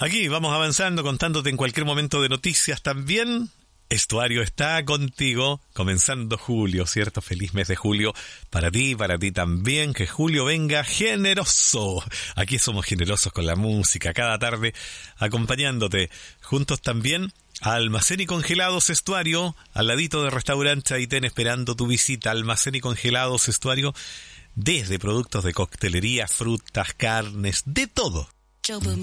Aquí vamos avanzando, contándote en cualquier momento de noticias también. Estuario está contigo, comenzando julio, ¿cierto? Feliz mes de julio para ti también, que julio venga generoso. Aquí somos generosos con la música, cada tarde acompañándote. Juntos también a Almacén y Congelados Estuario, al ladito del restaurante Chaitén, esperando tu visita. Almacén y Congelados Estuario, desde productos de coctelería, frutas, carnes, de todo.